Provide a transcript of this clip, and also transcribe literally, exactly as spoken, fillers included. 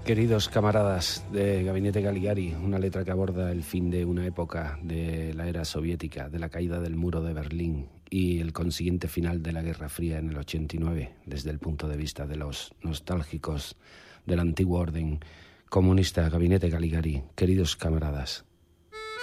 Queridos camaradas de Gabinete Caligari, una letra que aborda el fin de una época de la era soviética, de la caída del muro de Berlín y el consiguiente final de la Guerra Fría en el ochenta y nueve, desde el punto de vista de los nostálgicos del antiguo orden comunista. Gabinete Caligari, queridos camaradas.